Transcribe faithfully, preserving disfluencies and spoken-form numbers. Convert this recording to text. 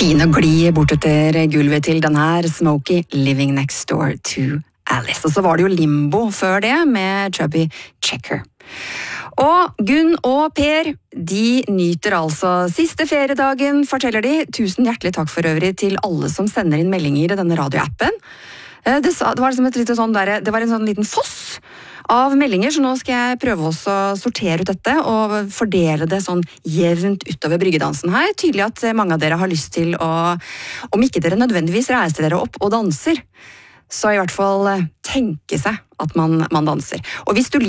Fin og gli bort etter gulvet til den her Smokey Living Next Door to Alice. Og så var det jo Limbo før det med Chubby Checker. Og Gunn og Per, de nyter altså siste feriedagen, forteller de. Tusen hjertelig takk for øvrig til alle som sender inn meldinger i denne radioappen. Det, sa, det var liksom et lite sånn der, det var en sånn liten foss av meldinger, så nå skal jeg prøve også å sortere ut dette og fordele det sånn jevnt utover bryggedansen her. Tydelig at mange av dere har lyst til å, om ikke dere nødvendigvis reiser dere opp og danser, så i hvert fall tenke seg at man, man danser. Og hvis du